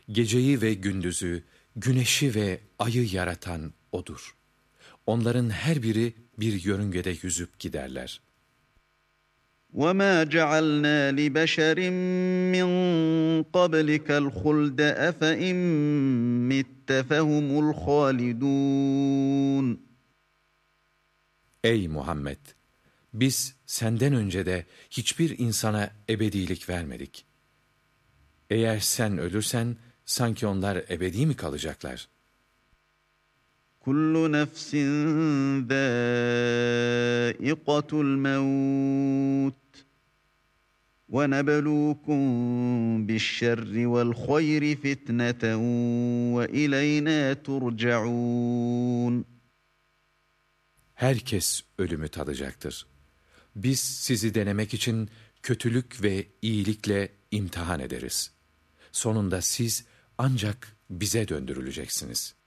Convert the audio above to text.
Geceyi ve gündüzü, güneşi ve ayı yaratan O'dur. Onların her biri bir yörüngede yüzüp giderler. وَمَا جَعَلْنَا لِبَشَرٍ مِّن قَبْلِكَ الْخُلْدَ أَفَإِن مِّتَّ فَهُمُ الْخَالِدُونَ. Ey Muhammed! Biz senden önce de hiçbir insana ebedilik vermedik. Eğer sen ölürsen sanki onlar ebedi mi kalacaklar? كُلُّ نَفْسٍ ذَائِقَةُ الْمَوْتِ وَنَبْلُوكُم بِالشَّرِّ وَالْخَيْرِ فِتْنَةً وَإِلَيْنَا تُرْجَعُونَ. Herkes ölümü tadacaktır. Biz sizi denemek için kötülük ve iyilikle imtihan ederiz. Sonunda siz ancak bize döndürüleceksiniz.''